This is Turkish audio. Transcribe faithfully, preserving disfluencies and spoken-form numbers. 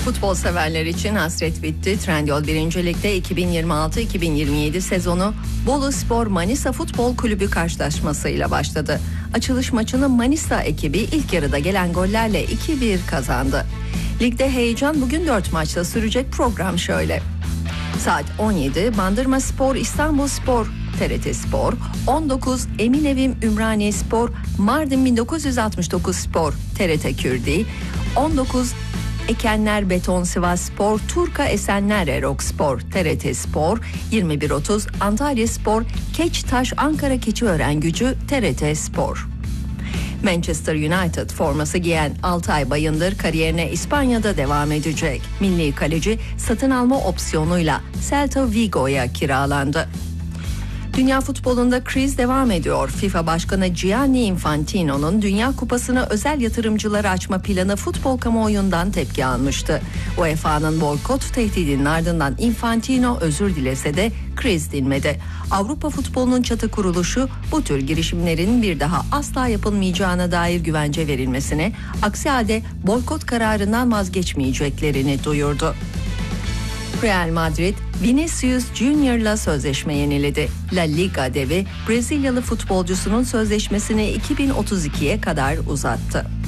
Futbol severler için hasret bitti. Trendyol birinci Lig'de iki bin yirmi altı iki bin yirmi yedi sezonu Boluspor Manisa Futbol Kulübü karşılaşmasıyla başladı. Açılış maçını Manisa ekibi ilk yarıda gelen gollerle iki bir kazandı. Ligde heyecan bugün dört maçta sürecek. Program şöyle: saat on yedi Bandırmaspor İstanbulspor T R T Spor, on dokuz Eminevim Ümraniye Spor Mardin bin dokuz yüz altmış dokuz Spor T R T Kürdi, on dokuz Ekenler Beton Sivas Spor Turka Esenler Erok Spor T R T Spor, yirmi bir otuz Antalya Spor Keçtaş Ankara Keçiören Gücü T R T Spor. Manchester United forması giyen Altay Bayındır kariyerine İspanya'da devam edecek. Milli kaleci satın alma opsiyonuyla Celta Vigo'ya kiralandı. Dünya futbolunda kriz devam ediyor. FIFA Başkanı Gianni Infantino'nun Dünya Kupası'na özel yatırımcıları açma planı futbol kamuoyundan tepki almıştı. U E F A'nın boykot tehdidinin ardından Infantino özür dilese de kriz dinmedi. Avrupa futbolunun çatı kuruluşu bu tür girişimlerin bir daha asla yapılmayacağına dair güvence verilmesine, aksi halde boykot kararından vazgeçmeyeceklerini duyurdu. Real Madrid, Vinicius Junior'la sözleşme yeniledi. La Liga devi Brezilyalı futbolcusunun sözleşmesini iki bin otuz ikiye kadar uzattı.